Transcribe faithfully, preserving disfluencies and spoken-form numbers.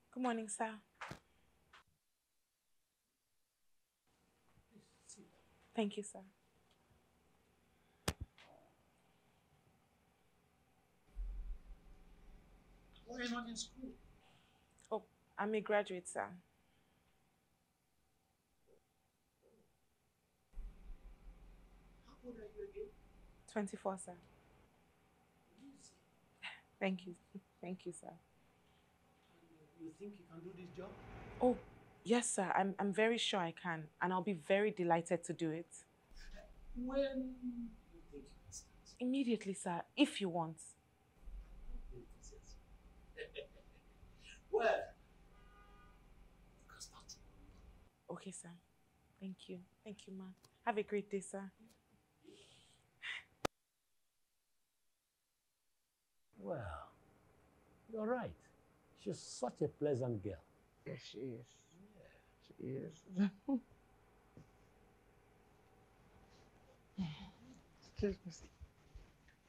Good morning, sir. Thank you, sir. Why are you not in school? Oh, I'm a graduate, sir. How old are you again? twenty-four, sir. Easy. Thank you. Thank you, sir. And uh, you think you can do this job? Oh, yes, sir. I'm, I'm very sure I can, and I'll be very delighted to do it. When do you think you can start? Immediately, sir, if you want. Enthusiasm. Well, you can start tomorrow. Okay, sir. Thank you. Thank you, ma'am. Have a great day, sir. Well, you're right. She's such a pleasant girl. Yes, she is. Yeah. She is. Excuse me.